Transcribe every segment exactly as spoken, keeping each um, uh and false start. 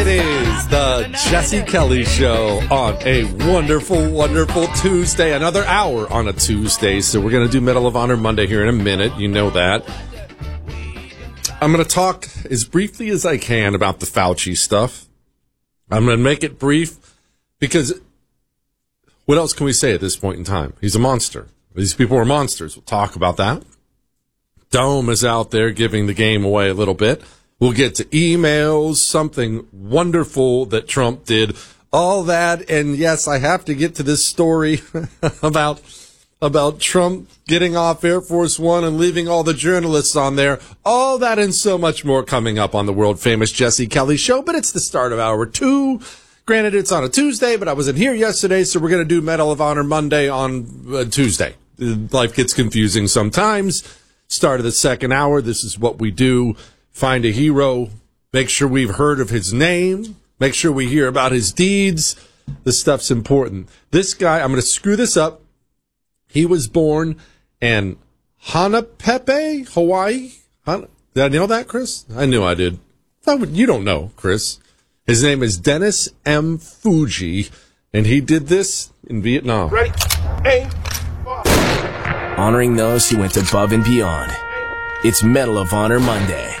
It is the Jesse Kelly Show on a wonderful, wonderful Tuesday. Another hour on a Tuesday. So we're going to do Medal of Honor Monday here in a minute. You know that. I'm going to talk as briefly as I can about the Fauci stuff. I'm going to make it brief because what else can we say at this point in time? He's a monster. These people are monsters. We'll talk about that. Dome is out there giving the game away a little bit. We'll get to emails, something wonderful that Trump did, all that. And yes, I have to get to this story about about Trump getting off Air Force One and leaving all the journalists on there. All that and so much more coming up on the world famous Jesse Kelly Show. But it's the start of hour two. Granted, it's on a Tuesday, but I wasn't here yesterday, so we're going to do Medal of Honor Monday on uh, Tuesday. Life gets confusing sometimes. Start of the second hour. This is what we do. Find a hero, make sure we've heard of his name, make sure we hear about his deeds. This stuff's important. This guy, I'm going to screw this up. He was born in Hanapepe, Hawaii. Hana, did I know that, Chris? I knew I did. You don't know, Chris. His name is Dennis M. Fuji, and he did this in Vietnam. Ready? Aim. Honoring those who went above and beyond. It's Medal of Honor Monday.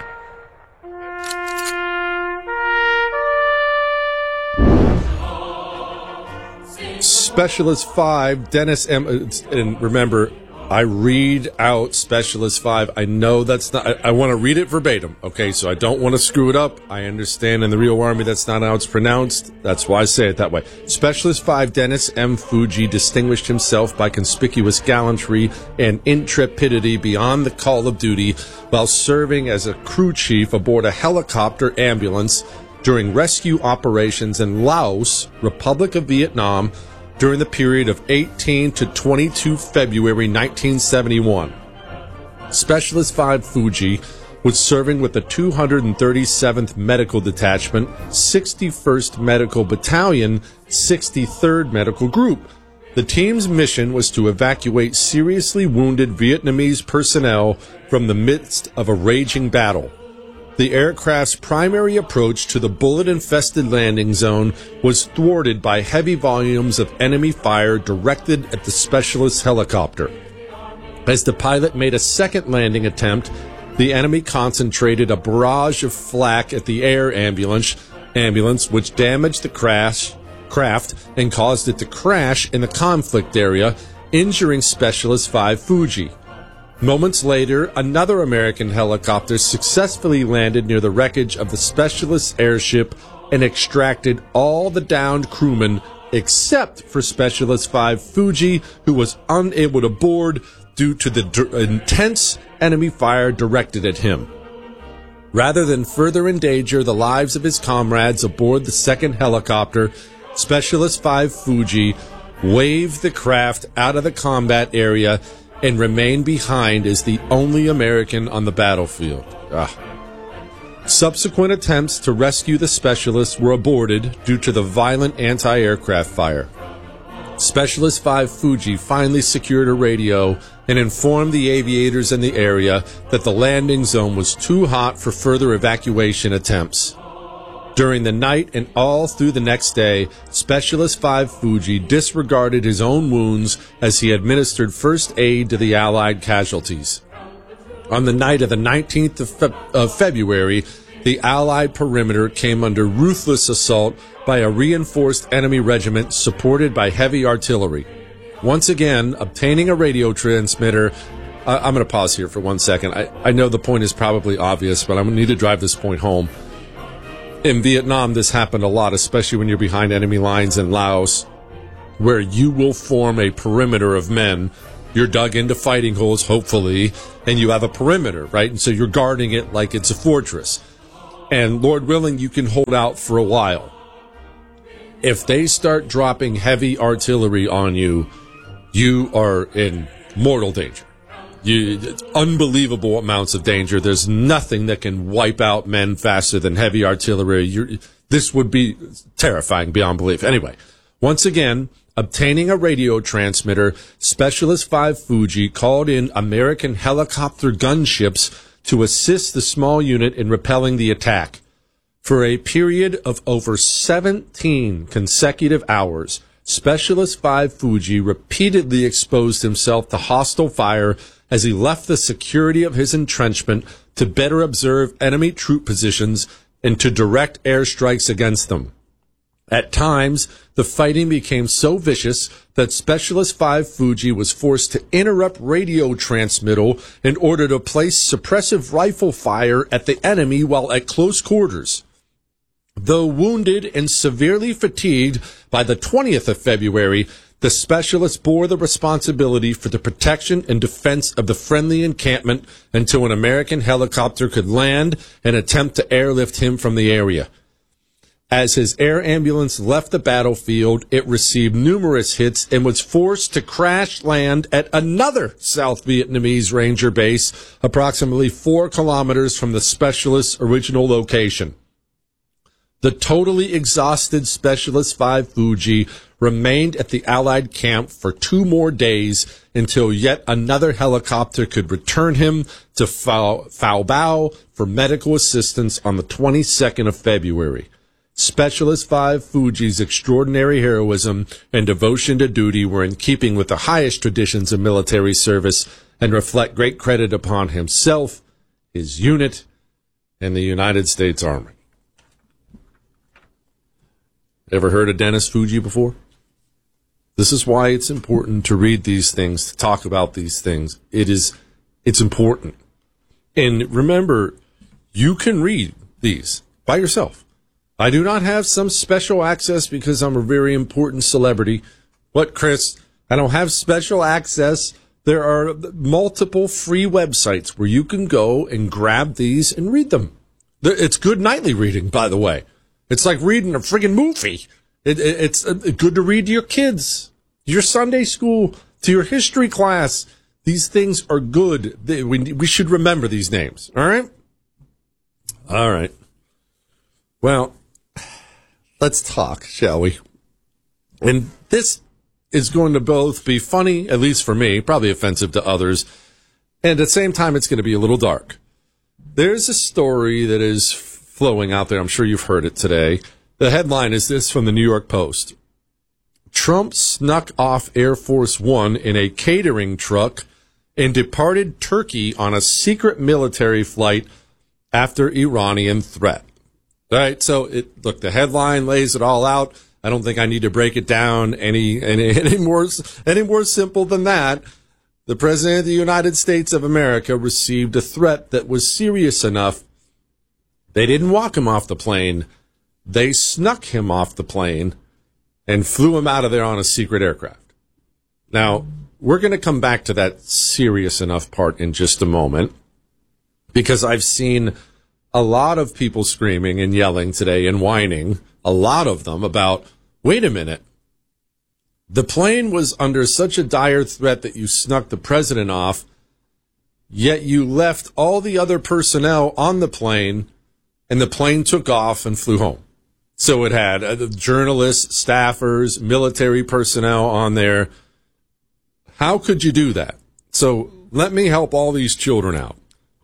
Specialist five, Dennis M. And remember, I read out Specialist five. I know that's not, I, I want to read it verbatim, okay? So I don't want to screw it up. I understand in the real Army that's not how it's pronounced. That's why I say it that way. Specialist five, Dennis M. Fuji, distinguished himself by conspicuous gallantry and intrepidity beyond the call of duty while serving as a crew chief aboard a helicopter ambulance during rescue operations in Laos, Republic of Vietnam, during the period of eighteen to twenty-two February nineteen seventy-one. Specialist five Fuji was serving with the two hundred thirty-seventh Medical Detachment, sixty-first Medical Battalion, sixty-third Medical Group. The team's mission was to evacuate seriously wounded Vietnamese personnel from the midst of a raging battle. The aircraft's primary approach to the bullet-infested landing zone was thwarted by heavy volumes of enemy fire directed at the specialist helicopter. As the pilot made a second landing attempt, the enemy concentrated a barrage of flak at the air ambulance, ambulance which damaged the crash, craft and caused it to crash in the conflict area, injuring Specialist five Fuji. Moments later, another American helicopter successfully landed near the wreckage of the Specialist airship and extracted all the downed crewmen except for Specialist five Fuji, who was unable to board due to the d- intense enemy fire directed at him. Rather than further endanger the lives of his comrades aboard the second helicopter, Specialist five Fuji waved the craft out of the combat area and remained behind as the only American on the battlefield. Ah. Subsequent attempts to rescue the specialists were aborted due to the violent anti-aircraft fire. Specialist five Fuji finally secured a radio and informed the aviators in the area that the landing zone was too hot for further evacuation attempts. During the night and all through the next day, Specialist five Fuji disregarded his own wounds as he administered first aid to the Allied casualties. On the night of the nineteenth of, Fe- of February, the Allied perimeter came under ruthless assault by a reinforced enemy regiment supported by heavy artillery. Once again, obtaining a radio transmitter. Uh, I'm going to pause here for one second. I, I know the point is probably obvious, but I'm going to need to drive this point home. In Vietnam, this happened a lot, especially when you're behind enemy lines in Laos, where you will form a perimeter of men. You're dug into fighting holes, hopefully, and you have a perimeter, right? And so you're guarding it like it's a fortress. And Lord willing, you can hold out for a while. If they start dropping heavy artillery on you, you are in mortal danger. You, it's unbelievable amounts of danger. There's nothing that can wipe out men faster than heavy artillery. You're, this would be terrifying beyond belief. Anyway, once again, obtaining a radio transmitter, Specialist five Fuji called in American helicopter gunships to assist the small unit in repelling the attack. For a period of over seventeen consecutive hours, Specialist five Fuji repeatedly exposed himself to hostile fire as he left the security of his entrenchment to better observe enemy troop positions and to direct airstrikes against them. At times, the fighting became so vicious that Specialist five Fuji was forced to interrupt radio transmittal in order to place suppressive rifle fire at the enemy while at close quarters. Though wounded and severely fatigued, by the twentieth of February, the specialist bore the responsibility for the protection and defense of the friendly encampment until an American helicopter could land and attempt to airlift him from the area. As his air ambulance left the battlefield, it received numerous hits and was forced to crash land at another South Vietnamese Ranger base approximately four kilometers from the specialist's original location. The totally exhausted Specialist five Fuji remained at the Allied camp for two more days until yet another helicopter could return him to Phao Bao for medical assistance on the twenty-second of February. Specialist five Fuji's extraordinary heroism and devotion to duty were in keeping with the highest traditions of military service and reflect great credit upon himself, his unit, and the United States Army. Ever heard of Dennis Fuji before? This is why it's important to read these things, to talk about these things. It is, it's important. And remember, you can read these by yourself. I do not have some special access because I'm a very important celebrity. What, Chris? I don't have special access. There are multiple free websites where you can go and grab these and read them. It's good nightly reading, by the way. It's like reading a friggin' movie. It, it, it's good to read to your kids, your Sunday school, to your history class. These things are good. They, we, we should remember these names. All right? All right. Well, let's talk, shall we? And this is going to both be funny, at least for me, probably offensive to others, and at the same time, it's going to be a little dark. There's a story that is flowing out there. I'm sure you've heard it today. The headline is this from the New York Post. Trump snuck off Air Force One in a catering truck and departed Turkey on a secret military flight after Iranian threat. All right, so it, look, the headline lays it all out. I don't think I need to break it down any, any, any more, any more simple than that. The President of the United States of America received a threat that was serious enough. They didn't walk him off the plane. They snuck him off the plane and flew him out of there on a secret aircraft. Now, we're going to come back to that serious enough part in just a moment, because I've seen a lot of people screaming and yelling today and whining, a lot of them, about, wait a minute, the plane was under such a dire threat that you snuck the president off, yet you left all the other personnel on the plane, and the plane took off and flew home. So it had uh, journalists, staffers, military personnel on there. How could you do that? So let me help all these children out.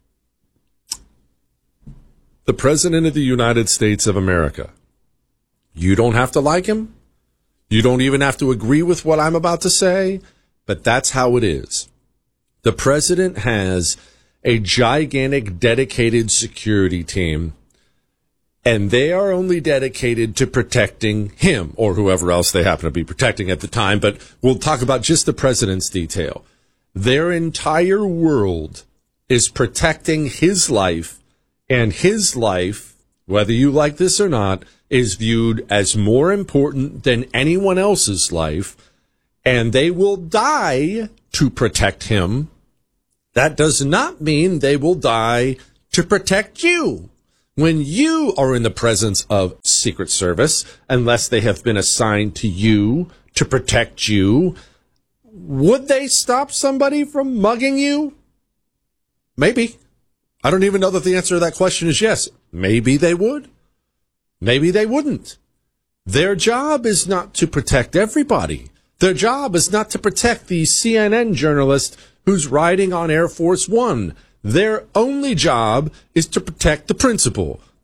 The President of the United States of America. You don't have to like him. You don't even have to agree with what I'm about to say, but that's how it is. The President has a gigantic, dedicated security team, and they are only dedicated to protecting him or whoever else they happen to be protecting at the time. But we'll talk about just the president's detail. Their entire world is protecting his life, and his life, whether you like this or not, is viewed as more important than anyone else's life, and they will die to protect him. That does not mean they will die to protect you. When you are in the presence of Secret Service, unless they have been assigned to you to protect you, would they stop somebody from mugging you? Maybe. I don't even know that the answer to that question is yes. Maybe they would. Maybe they wouldn't. Their job is not to protect everybody. Their job is not to protect the C N N journalist who's riding on Air Force One. Their only job is to protect the principal,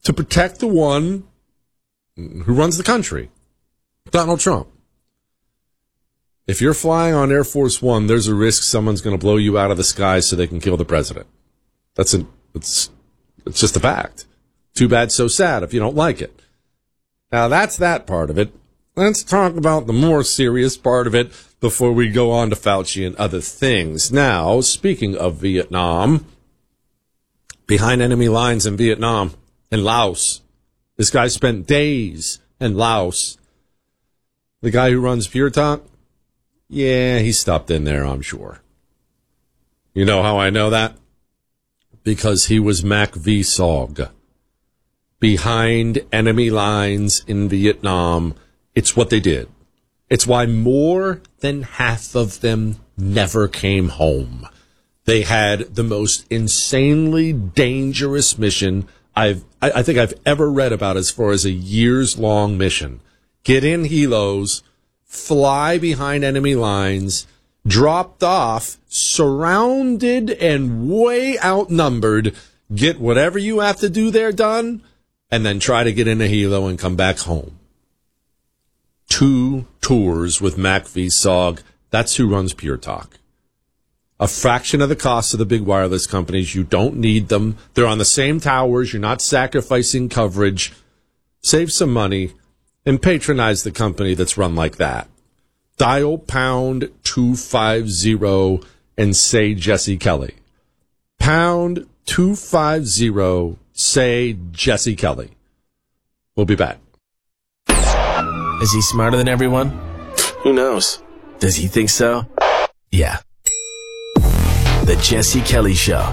to protect the one who runs the country, Donald Trump. If you're flying on Air Force One, there's a risk someone's going to blow you out of the sky so they can kill the president. That's a, it's, it's just a fact. Too bad, so sad if you don't like it. Now, that's that part of it. Let's talk about the more serious part of it before we go on to Fauci and other things. Now, speaking of Vietnam, behind enemy lines in Vietnam and Laos, this guy spent days in Laos. The guy who runs Pure Talk, yeah, he stopped in there, I'm sure. You know how I know that? Because he was Mac V. Sog. Behind enemy lines in Vietnam. It's what they did. It's why more than half of them never came home. They had the most insanely dangerous mission I've, I, I think I've ever read about as far as a years-long mission. Get in helos, fly behind enemy lines, dropped off, surrounded and way outnumbered, get whatever you have to do there done, and then try to get in a helo and come back home. Two tours with Mac V. Sog. That's who runs Pure Talk. A fraction of the cost of the big wireless companies. You don't need them. They're on the same towers. You're not sacrificing coverage. Save some money and patronize the company that's run like that. Dial pound two five zero and say Jesse Kelly. Pound two five zero, say Jesse Kelly. We'll be back. Is he smarter than everyone? Who knows? Does he think so? Yeah. The Jesse Kelly Show.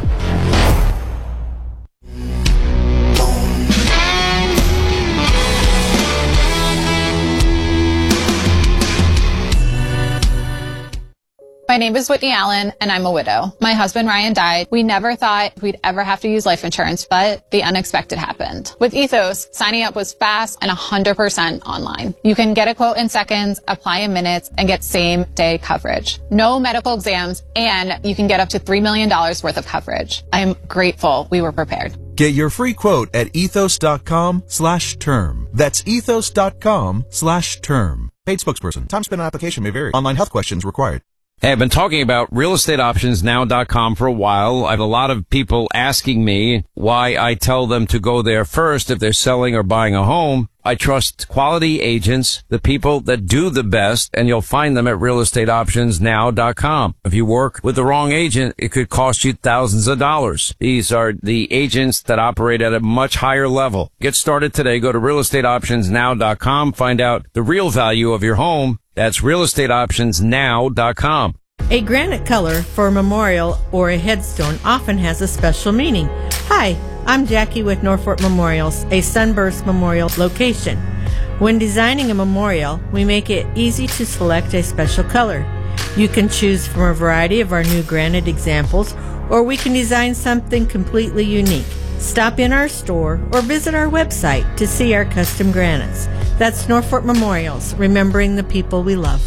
My name is Whitney Allen, and I'm a widow. My husband, Ryan, died. We never thought we'd ever have to use life insurance, but the unexpected happened. With Ethos, signing up was fast and one hundred percent online. You can get a quote in seconds, apply in minutes, and get same-day coverage. No medical exams, and you can get up to three million dollars worth of coverage. I'm grateful we were prepared. Get your free quote at ethos.com slash term. That's ethos.com slash term. Paid spokesperson. Time spent on application may vary. Online health questions required. Hey, I've been talking about real estate options now dot com for a while. I have a lot of people asking me why I tell them to go there first if they're selling or buying a home. I trust quality agents, the people that do the best, and you'll find them at real estate options now dot com. If you work with the wrong agent, it could cost you thousands of dollars. These are the agents that operate at a much higher level. Get started today. Go to real estate options now dot com. Find out the real value of your home. That's real estate options now dot com. A granite color for a memorial or a headstone often has a special meaning. Hi, I'm Jackie with Norfolk Memorials, a Sunburst Memorial location. When designing a memorial, we make it easy to select a special color. You can choose from a variety of our new granite examples, or we can design something completely unique. Stop in our store or visit our website to see our custom granites. That's Norfolk Memorials, remembering the people we love.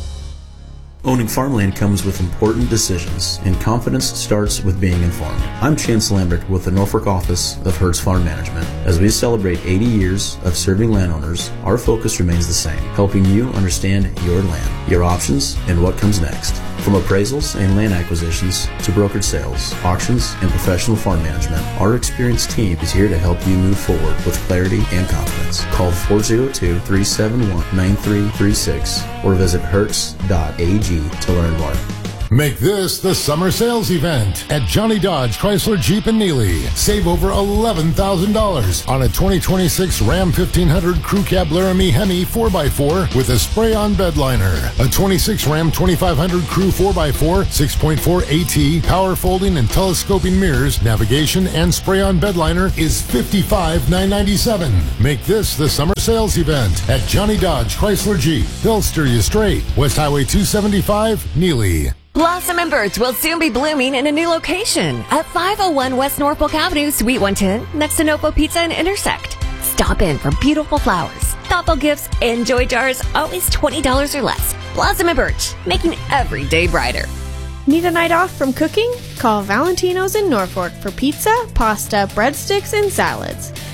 Owning farmland comes with important decisions, and confidence starts with being informed. I'm Chance Lambert with the Norfolk office of Hertz Farm Management. As we celebrate eighty years of serving landowners, our focus remains the same, helping you understand your land, your options, and what comes next. From appraisals and land acquisitions to brokered sales, auctions, and professional farm management, our experienced team is here to help you move forward with clarity and confidence. Call four oh two, three seven one, nine three three six or visit hertz dot a g to learn more. Make this the summer sales event at Johnny Dodge Chrysler Jeep and Neely. Save over eleven thousand dollars on a twenty twenty-six Ram fifteen hundred Crew Cab Laramie Hemi four by four with a spray-on bed liner. A twenty-six Ram twenty-five hundred Crew four by four six point four AT, power folding and telescoping mirrors, navigation, and spray-on bed liner is fifty-five thousand nine hundred ninety-seven dollars. Make this the summer sales event at Johnny Dodge Chrysler Jeep. They'll steer you straight. West Highway two seventy-five, Neely. Blossom and Birch will soon be blooming in a new location at five oh one West Norfolk Avenue, Suite one ten, next to Nopo Pizza and Intersect. Stop in for beautiful flowers, thoughtful gifts, and joy jars, always twenty dollars or less. Blossom and Birch, making every day brighter. Need a night off from cooking? Call Valentino's in Norfolk for pizza, pasta, breadsticks, and salads.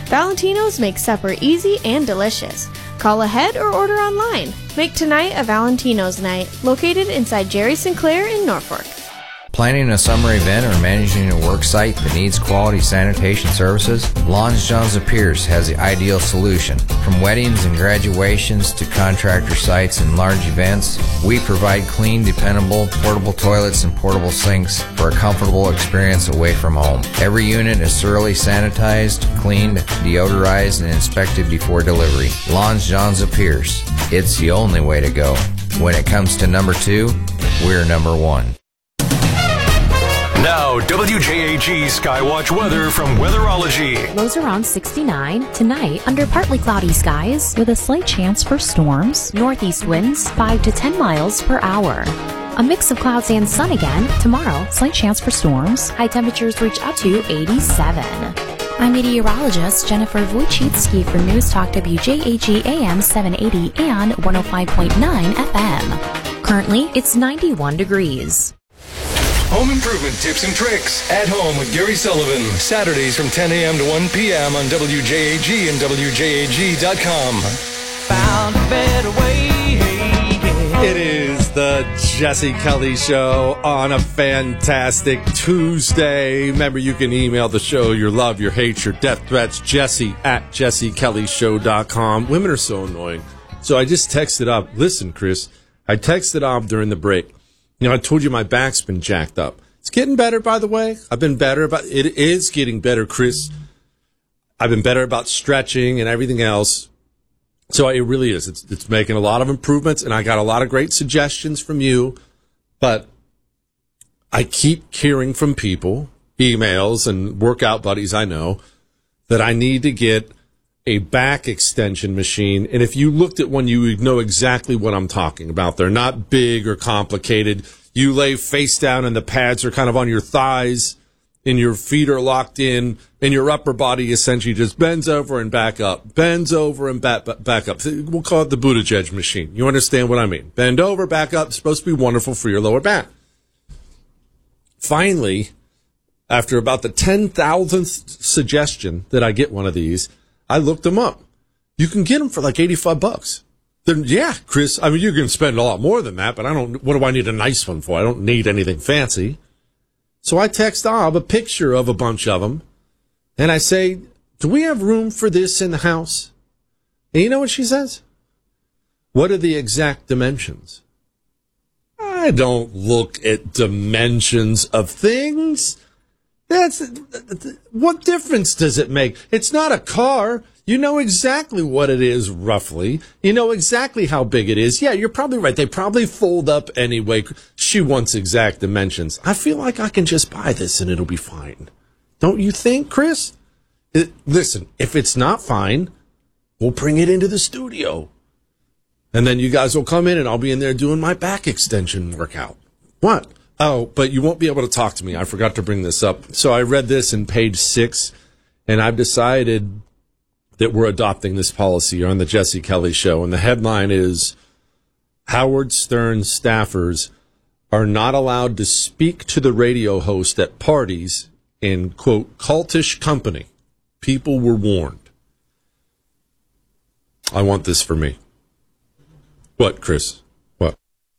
Valentino's makes supper easy and delicious. Call ahead or order online. Make tonight a Valentino's night, located inside Jerry Sinclair in Norfolk. Planning a summer event or managing a work site that needs quality sanitation services? Lawns Johns of Pierce has the ideal solution. From weddings and graduations to contractor sites and large events, we provide clean, dependable, portable toilets and portable sinks for a comfortable experience away from home. Every unit is thoroughly sanitized, cleaned, deodorized, and inspected before delivery. Lawns Johns of Pierce. It's the only way to go. When it comes to number two, we're number one. Now, W J A G Skywatch weather from Weatherology. Lows around sixty-nine. Tonight, under partly cloudy skies with a slight chance for storms. Northeast winds five to ten miles per hour. A mix of clouds and sun again. Tomorrow, slight chance for storms. High temperatures reach up to eighty-seven. I'm meteorologist Jennifer Wojcicki for News Talk W J A G A M seven eighty and one oh five point nine F M. Currently, it's ninety-one degrees. Home improvement tips and tricks at home with Gary Sullivan. Saturdays from ten a.m. to one p.m. on W J A G and W J A G dot com. Found a better way. It is the Jesse Kelly Show on a fantastic Tuesday. Remember, you can email the show your love, your hate, your death threats, Jesse at jesse kelly show dot com. Women are so annoying. So I just texted up. Listen, Chris, I texted up during the break. You know, I told you my back's been jacked up. It's getting better, by the way. I've been better about it. Is getting better, Chris. I've been better about stretching and everything else. So it really is. It's, it's making a lot of improvements, and I got a lot of great suggestions from you. But I keep hearing from people, emails and workout buddies I know, that I need to get a back extension machine. And if you looked at one, you would know exactly what I'm talking about. They're not big or complicated. You lay face down and the pads are kind of on your thighs and your feet are locked in and your upper body essentially just bends over and back up, bends over and back, back up. We'll call it the Buttigieg machine. You understand what I mean? Bend over, back up. It's supposed to be wonderful for your lower back. Finally, after about the ten thousandth suggestion that I get one of these, I looked them up. You can get them for like eighty-five bucks. Then, yeah, Chris, I mean, you can spend a lot more than that, but I don't, what do I need a nice one for? I don't need anything fancy. So I text Ob a picture of a bunch of them, and I say, do we have room for this in the house? And you know what she says? What are the exact dimensions? I don't look at dimensions of things. That's what difference does it make? It's not a car. You know exactly what it is, roughly. You know exactly how big it is. Yeah, you're probably right. They probably fold up anyway. She wants exact dimensions. I feel like I can just buy this and it'll be fine. Don't you think, Chris? It, listen, if it's not fine, we'll bring it into the studio. And then you guys will come in and I'll be in there doing my back extension workout. What? Oh, but you won't be able to talk to me. I forgot to bring this up. So I read this in page six, and I've decided that we're adopting this policy on the Jesse Kelly Show. And the headline is, Howard Stern staffers are not allowed to speak to the radio host at parties in, quote, cultish company. People were warned. I want this for me. What, Chris? What?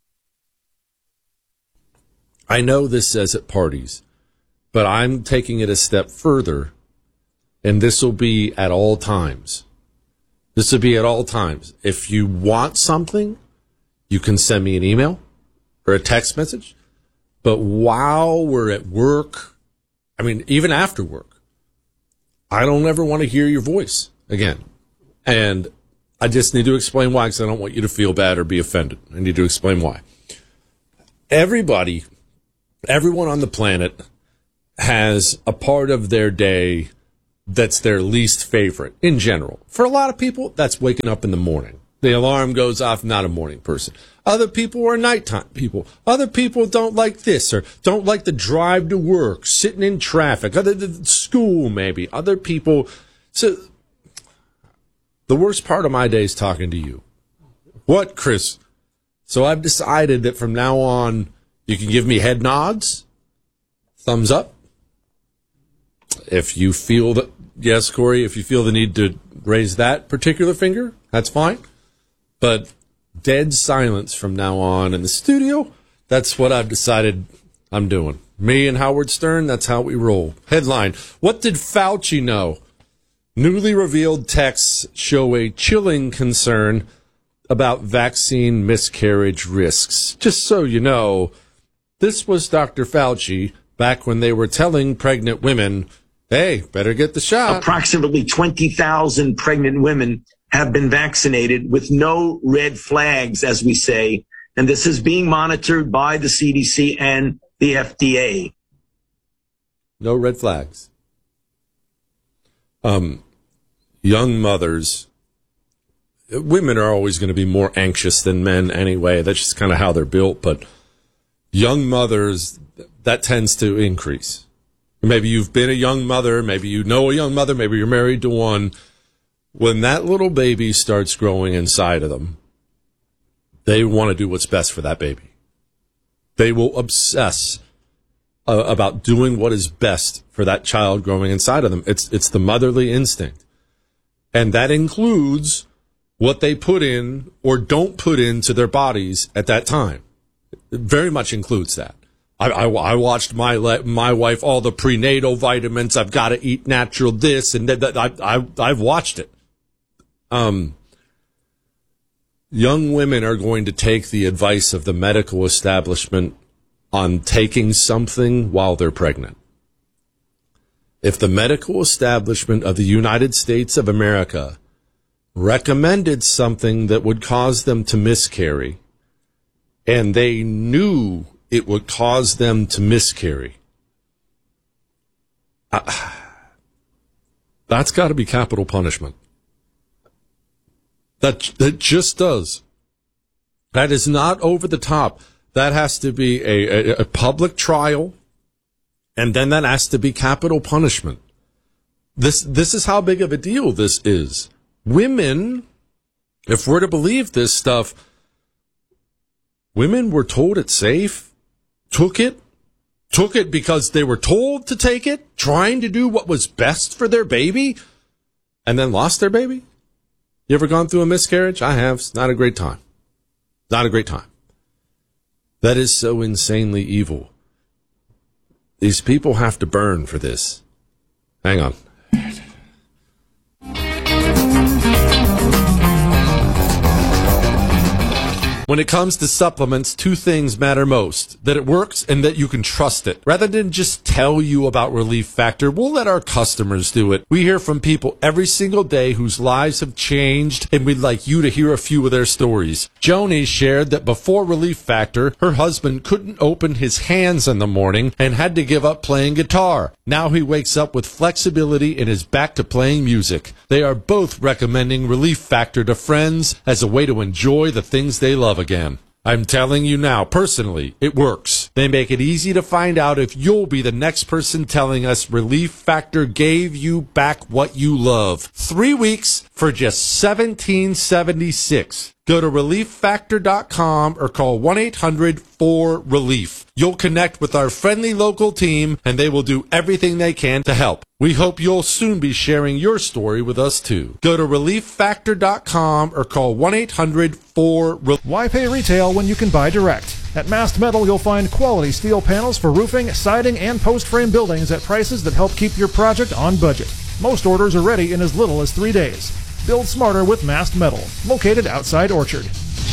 I know this says at parties, but I'm taking it a step further, and this will be at all times. This will be at all times. If you want something, you can send me an email or a text message, but while we're at work, I mean, even after work, I don't ever want to hear your voice again. And I just need to explain why, because I don't want you to feel bad or be offended. I need to explain why. Everybody, everyone on the planet has a part of their day that's their least favorite in general. For a lot of people, that's waking up in the morning. The alarm goes off, not a morning person. Other people are nighttime people. Other people don't like this or don't like the drive to work, sitting in traffic, other than school maybe. Other people. So the worst part of my day is talking to you. What, Chris? So I've decided that from now on, you can give me head nods, thumbs up. If you feel that yes, Corey, if you feel the need to raise that particular finger, that's fine. But dead silence from now on in the studio, that's what I've decided I'm doing. Me and Howard Stern, that's how we roll. Headline, what did Fauci know? Newly revealed texts show a chilling concern about vaccine miscarriage risks. Just so you know, this was Doctor Fauci back when they were telling pregnant women, hey, better get the shot. Approximately twenty thousand pregnant women have been vaccinated with no red flags, as we say, and this is being monitored by the C D C and the F D A. No red flags. Um, young mothers, women are always going to be more anxious than men anyway. That's just kind of how they're built. But young mothers, that tends to increase. Maybe you've been a young mother. Maybe you know a young mother. Maybe you're married to one. When that little baby starts growing inside of them, they want to do what's best for that baby. They will obsess uh, about doing what is best for that child growing inside of them. It's it's the motherly instinct. And that includes what they put in or don't put into their bodies at that time. It very much includes that. I, I, I watched my my wife, all the prenatal vitamins. I've got to eat natural this and that. I, I, I've watched it. Um, young women are going to take the advice of the medical establishment on taking something while they're pregnant. If the medical establishment of the United States of America recommended something that would cause them to miscarry, and they knew it would cause them to miscarry, uh, that's got to be capital punishment. That that just does. That is not over the top. That has to be a, a, a public trial, and then that has to be capital punishment. This this is how big of a deal this is. Women, if we're to believe this stuff, women were told it's safe, took it, took it because they were told to take it, trying to do what was best for their baby, and then lost their baby. You ever gone through a miscarriage? I have. It's not a great time. Not a great time. That is so insanely evil. These people have to burn for this. Hang on. When it comes to supplements, two things matter most. That it works and that you can trust it. Rather than just tell you about Relief Factor, we'll let our customers do it. We hear from people every single day whose lives have changed, and we'd like you to hear a few of their stories. Joni shared that before Relief Factor, her husband couldn't open his hands in the morning and had to give up playing guitar. Now he wakes up with flexibility and is back to playing music. They are both recommending Relief Factor to friends as a way to enjoy the things they love again. I'm telling you now, personally, it works. They make it easy to find out if you'll be the next person telling us Relief Factor gave you back what you love. Three weeks for just seventeen seventy-six. Go to relief factor dot com or call one eight hundred four relief. You'll connect with our friendly local team, and they will do everything they can to help. We hope you'll soon be sharing your story with us, too. Go to relief factor dot com or call one eight hundred four relief. Why pay retail when you can buy direct? At Mast Metal, you'll find quality steel panels for roofing, siding, and post-frame buildings at prices that help keep your project on budget. Most orders are ready in as little as three days. Build smarter with Mast Metal, located outside Orchard.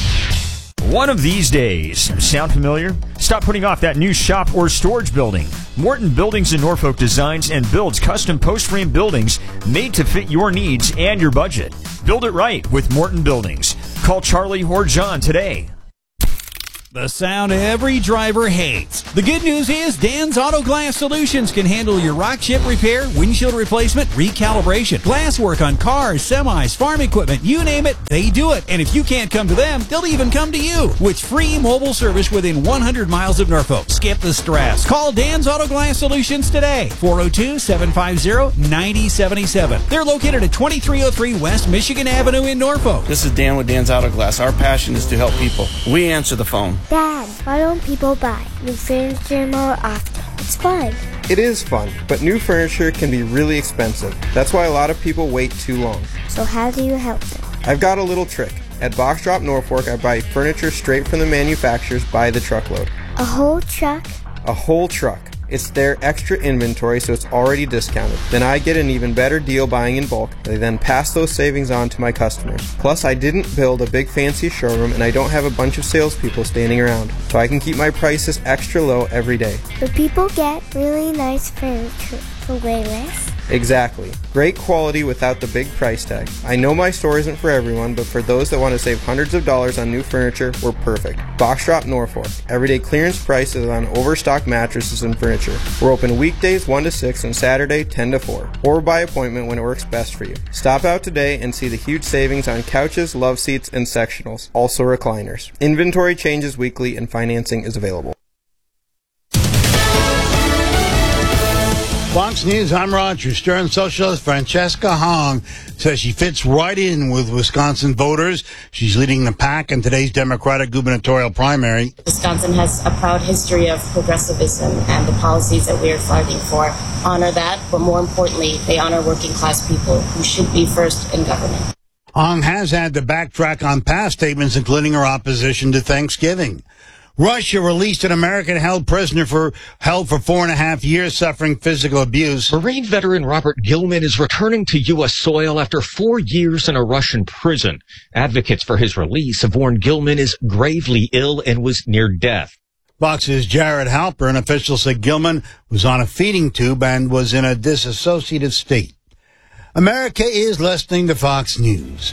One of these days. Sound familiar? Stop putting off that new shop or storage building. Morton Buildings in Norfolk designs and builds custom post-frame buildings made to fit your needs and your budget. Build it right with Morton Buildings. Call Charlie or John today. The sound every driver hates. The good news is Dan's Auto Glass Solutions can handle your rock chip repair, windshield replacement, recalibration, glass work on cars, semis, farm equipment, you name it, they do it. And if you can't come to them, they'll even come to you with free mobile service within one hundred miles of Norfolk. Skip the stress. Call Dan's Auto Glass Solutions today. four oh two, seven five zero, nine oh seven seven. They're located at twenty-three oh three West Michigan Avenue in Norfolk. This is Dan with Dan's Auto Glass. Our passion is to help people. We answer the phone. Dad, why don't people buy new furniture more often? It's fun. It is fun, but new furniture can be really expensive. That's why a lot of people wait too long. So how do you help them? I've got a little trick. At Box Drop Norfolk, I buy furniture straight from the manufacturers by the truckload. A whole truck? A whole truck. It's their extra inventory, so it's already discounted. Then I get an even better deal buying in bulk. They then pass those savings on to my customers. Plus, I didn't build a big fancy showroom, and I don't have a bunch of salespeople standing around, so I can keep my prices extra low every day. But people get really nice furniture for way less? Exactly. Great quality without the big price tag. I know my store isn't for everyone, but for those that want to save hundreds of dollars on new furniture, we're perfect. Box Drop Norfolk. Everyday clearance prices on overstocked mattresses and furniture. We're open weekdays one to six and Saturday ten to four. Or by appointment when it works best for you. Stop out today and see the huge savings on couches, love seats, and sectionals. Also recliners. Inventory changes weekly and financing is available. Fox News, I'm Roger Stern. Socialist Francesca Hong says she fits right in with Wisconsin voters. She's leading the pack in today's Democratic gubernatorial primary. Wisconsin has a proud history of progressivism, and the policies that we are fighting for honor that, but more importantly, they honor working class people who should be first in government. Hong has had to backtrack on past statements, including her opposition to Thanksgiving. Russia released an American-held prisoner for held for four and a half years suffering physical abuse. Marine veteran Robert Gilman is returning to U S soil after four years in a Russian prison. Advocates for his release have warned Gilman is gravely ill and was near death. Fox's Jared Halper, an official, said Gilman was on a feeding tube and was in a dissociative state. America is listening to Fox News.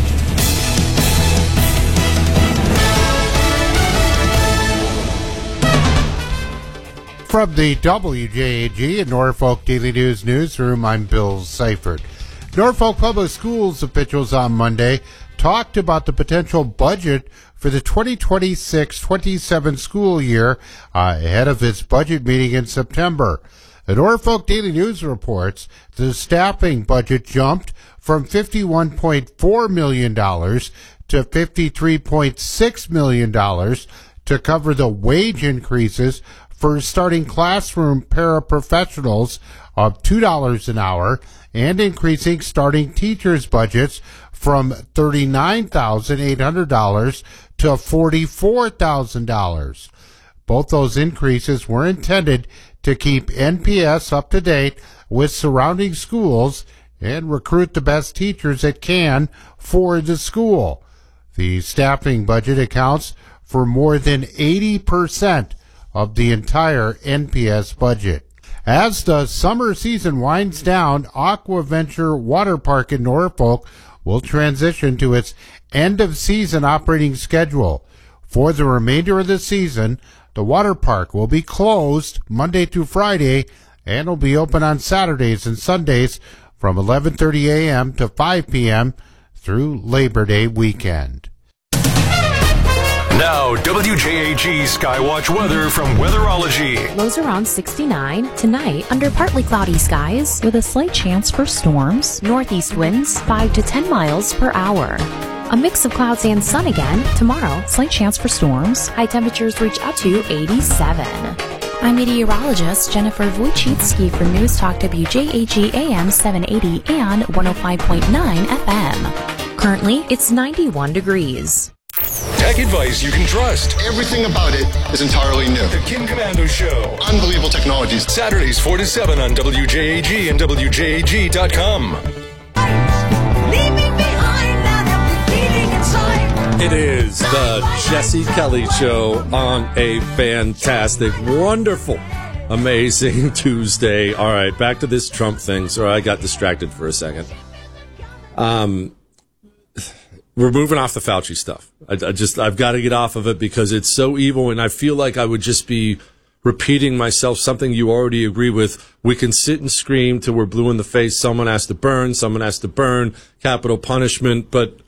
From the W J A G and Norfolk Daily News Newsroom, I'm Bill Seifert. Norfolk Public Schools officials on Monday talked about the potential budget for the twenty twenty-six twenty-seven school year uh, ahead of its budget meeting in September. The Norfolk Daily News reports the staffing budget jumped from fifty-one point four million dollars to fifty-three point six million dollars to cover the wage increases for starting classroom paraprofessionals of two dollars an hour and increasing starting teachers' budgets from thirty-nine thousand eight hundred dollars to forty-four thousand dollars. Both those increases were intended to keep N P S up to date with surrounding schools and recruit the best teachers it can for the school. The staffing budget accounts for more than eighty percent of the entire N P S budget. As the summer season winds down, Aquaventure Water Park in Norfolk will transition to its end-of-season operating schedule. For the remainder of the season, the water park will be closed Monday through Friday and will be open on Saturdays and Sundays from eleven thirty a.m. to five p.m. through Labor Day weekend. Now, W J A G Skywatch weather from Weatherology. Lows around sixty-nine. Tonight, under partly cloudy skies with a slight chance for storms. Northeast winds five to ten miles per hour. A mix of clouds and sun again. Tomorrow, slight chance for storms. High temperatures reach up to eighty-seven. I'm meteorologist Jennifer Wojcicki for News Talk W J A G A M seven eighty and one oh five point nine F M. Currently, it's ninety-one degrees. Tech advice you can trust. Everything about it is entirely new. The Kim Commando Show. Unbelievable technologies. Saturdays four to seven on W J A G and W J A G dot com. It is the Jesse Kelly Show on a fantastic, wonderful, amazing Tuesday. All right, back to this Trump thing. Sorry, I got distracted for a second. Um... We're moving off the Fauci stuff. I, I just, I've got to get off of it because it's so evil, and I feel like I would just be repeating myself, something you already agree with. We can sit and scream till we're blue in the face. Someone has to burn, someone has to burn, capital punishment, but